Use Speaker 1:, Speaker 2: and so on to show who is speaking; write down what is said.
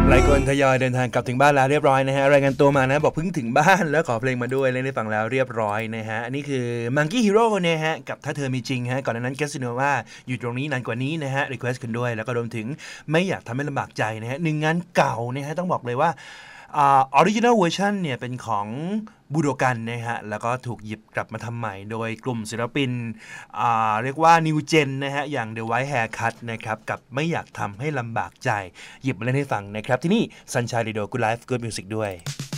Speaker 1: หลายคนทยอยเดินทางกลับถึงบ้านแล้วเรียบร้อยนะฮะรายงานตัวมานะบอกเพิ่งถึงบ้านแล้วขอเพลงมาด้วยเล่นได้ฟังแล้วเรียบร้อยนะฮะอันนี้คือ Monkey Hero เนี่ยฮะกับถ้าเธอมีจริงฮะก่อนหน้านั้น Casanova อยู่ตรงนี้นานกว่านี้นะฮะ request คุณด้วยแล้วก็รวมถึงไม่อยากทำให้ลำบากใจนะฮะหนึ่งงานเก่านะฮะต้องบอกเลยว่าออริจินัลเวอร์ชันเนี่ยเป็นของบูโดกันนะฮะแล้วก็ถูกหยิบกลับมาทำใหม่โดยกลุ่มศิลปินเรียกว่า New Gen นะฮะอย่าง The White Haircut นะครับกับไม่อยากทำให้ลำบากใจหยิบมาเล่นให้ฟังนะครับที่นี่ Sunshine Radio Good Life Good Music ด้วย